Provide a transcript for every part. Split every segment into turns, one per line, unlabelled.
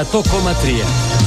100,3.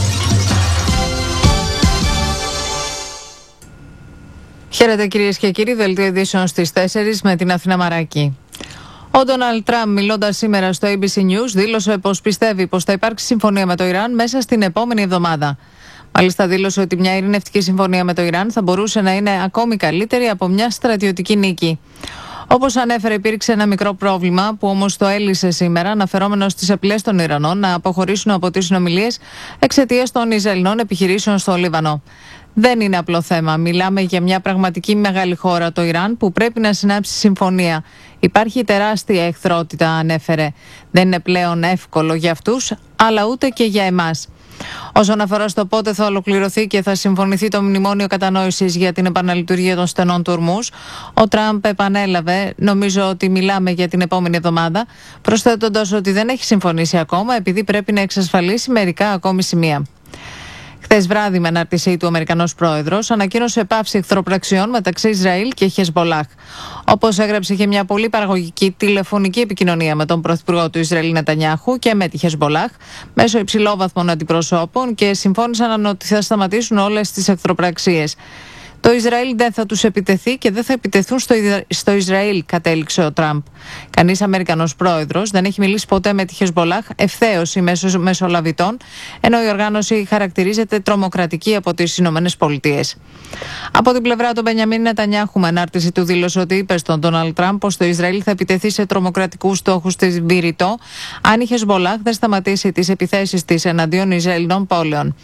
Χαίρετε κυρίες και κύριοι, δελτίο ειδήσεων στις 4 με την Αθήνα Μαράκη. Ο Ντόναλντ Τραμπ, μιλώντας σήμερα στο ABC News, δήλωσε πως πιστεύει πως θα υπάρξει συμφωνία με το Ιράν μέσα στην επόμενη εβδομάδα. Μάλιστα, δήλωσε ότι μια ειρηνευτική συμφωνία με το Ιράν θα μπορούσε να είναι ακόμη καλύτερη από μια στρατιωτική νίκη. Όπως ανέφερε, υπήρξε ένα μικρό πρόβλημα που όμως το έλυσε σήμερα, αναφερόμενο στις απειλές των Ιρανών να αποχωρήσουν από τις συνομιλίες εξαιτίας των Ισραηλινών επιχειρήσεων στο Λίβανο. Δεν είναι απλό θέμα. Μιλάμε για μια πραγματική μεγάλη χώρα, το Ιράν, που πρέπει να συνάψει συμφωνία. Υπάρχει τεράστια εχθρότητα, ανέφερε. Δεν είναι πλέον εύκολο για αυτούς, αλλά ούτε και για εμάς. Όσον αφορά στο πότε θα ολοκληρωθεί και θα συμφωνηθεί το μνημόνιο κατανόησης για την επαναλειτουργία των στενών του Ορμούζ, ο Τραμπ επανέλαβε: νομίζω ότι μιλάμε για την επόμενη εβδομάδα, προσθέτοντας ότι δεν έχει συμφωνήσει ακόμα επειδή πρέπει να εξασφαλίσει μερικά ακόμη σημεία. Χθες βράδυ, με ανάρτησή του, ο Αμερικανός πρόεδρος ανακοίνωσε πάυση εχθροπραξιών μεταξύ Ισραήλ και Χεσμπολάχ. Όπως έγραψε, είχε μια πολύ παραγωγική τηλεφωνική επικοινωνία με τον πρωθυπουργό του Ισραήλ Νετανιάχου και με τη Χεσμπολάχ μέσω υψηλόβαθμων αντιπροσώπων και συμφώνησαν ότι θα σταματήσουν όλες τις εχθροπραξίες. Το Ισραήλ δεν θα τους επιτεθεί και δεν θα επιτεθούν στο Ισραήλ, κατέληξε ο Τραμπ. Κανείς Αμερικανός πρόεδρος δεν έχει μιλήσει ποτέ με τη Χεσμπολάχ ευθέως ή μέσω μεσολαβητών, ενώ η οργάνωση χαρακτηρίζεται τρομοκρατική από τις Ηνωμένες Πολιτείες. Από την πλευρά του, Μπενιαμίν Νετανιάχου, με ανάρτηση του, δήλωσε ότι είπε στον Ντόναλντ Τραμπ πως το Ισραήλ θα επιτεθεί σε τρομοκρατικούς στόχους στη Βηρητό αν η Χεσμπολάχ δεν σταματήσει τις επιθέσεις της εναντίον Ισραηλινών πόλεων.